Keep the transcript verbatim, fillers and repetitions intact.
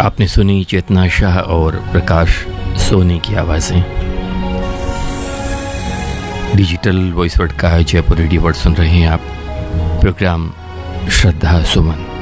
आपने सुनी चेतना शाह और प्रकाश सोनी की आवाज़ें। डिजिटल वॉइस वर्ड का जयपुर रेडियो वर्ड सुन रहे हैं आप। प्रोग्राम श्रद्धा सुमन।